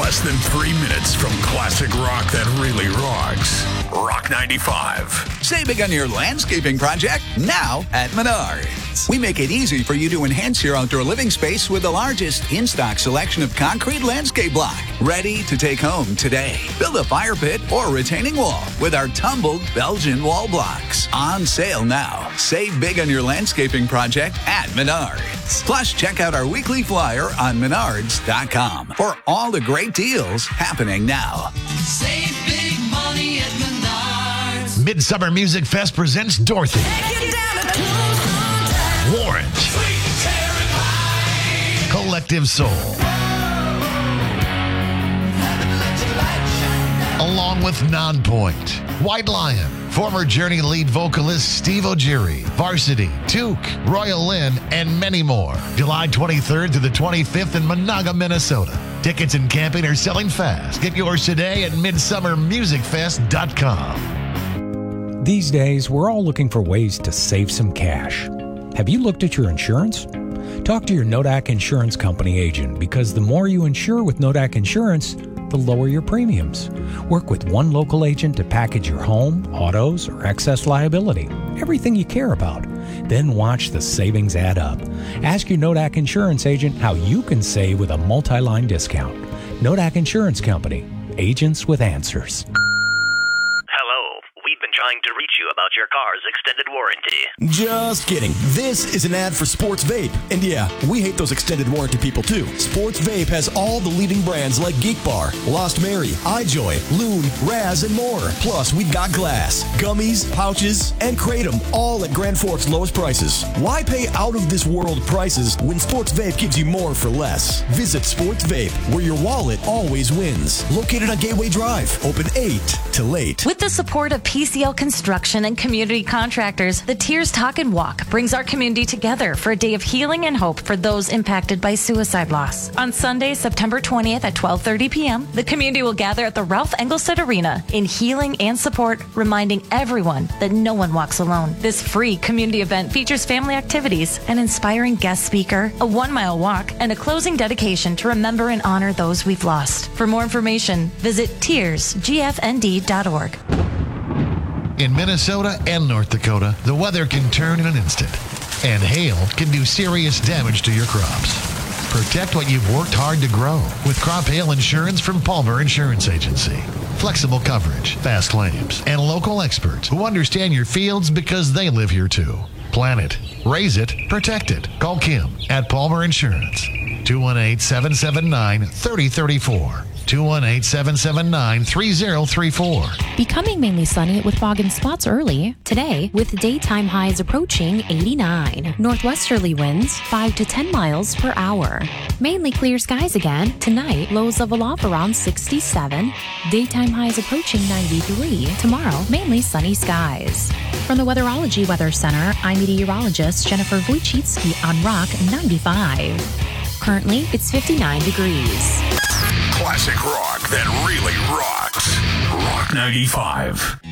less than 3 minutes from classic rock that really rocks. Rock 95. Save big on your landscaping project now at Menards. We make it easy for you to enhance your outdoor living space with the largest in-stock selection of concrete landscape block. Ready to take home today. Build a fire pit or retaining wall with our tumbled Belgian wall blocks. On sale now. Save big on your landscaping project at Menards. Plus, check out our weekly flyer on menards.com for all the great deals happening now. Save big money at Menards. Midsummer Music Fest presents Dorothy, Warrant, Collective Soul, along with Nonpoint, White Lion, former Journey lead vocalist Steve Ogiri, Varsity, Took, Royal Lynn, and many more. July 23rd to the 25th in Monaga, Minnesota. Tickets and camping are selling fast. Get yours today at midsummermusicfest.com. These days, we're all looking for ways to save some cash. Have you looked at your insurance? Talk to your Nodak Insurance Company agent, because the more you insure with Nodak Insurance, the lower your premiums. Work with one local agent to package your home, autos, or excess liability, everything you care about. Then watch the savings add up. Ask your Nodak Insurance agent how you can save with a multi-line discount. Nodak Insurance Company, agents with answers. Hello, we've been trying to reach you about your car's extended warranty. Just kidding. This is an ad for Sports Vape. And yeah, we hate those extended warranty people too. Sports Vape has all the leading brands like Geek Bar, Lost Mary, iJoy, Loon, Raz, and more. Plus, we've got glass, gummies, pouches, and Kratom, all at Grand Forks' lowest prices. Why pay out-of-this-world prices when Sports Vape gives you more for less? Visit Sports Vape, where your wallet always wins. Located on Gateway Drive, open 8 to late. With the support of PCL Construction and community contractors, the Tears Talk and Walk brings our community together for a day of healing and hope for those impacted by suicide loss. On Sunday, September 20th at 12:30 p.m., the community will gather at the Ralph Engelstad Arena in healing and support, reminding everyone that no one walks alone. This free community event features family activities, an inspiring guest speaker, a 1-mile walk, and a closing dedication to remember and honor those we've lost. For more information, visit tearsgfnd.org. In Minnesota and North Dakota, the weather can turn in an instant, and hail can do serious damage to your crops. Protect what you've worked hard to grow with crop hail insurance from Palmer Insurance Agency. Flexible coverage, fast claims, and local experts who understand your fields because they live here too. Plan it, raise it, protect it. Call Kim at Palmer Insurance. 218-779-3034. 218-779-3034. Becoming mainly sunny with fog and spots early. Today, with daytime highs approaching 89. Northwesterly winds 5 to 10 miles per hour. Mainly clear skies again. Tonight, lows level off around 67. Daytime highs approaching 93. Tomorrow, mainly sunny skies. From the Weatherology Weather Center, I'm meteorologist Jennifer Wojcicki on Rock 95. Currently, it's 59 degrees. Classic rock that really rocks. Rock 95.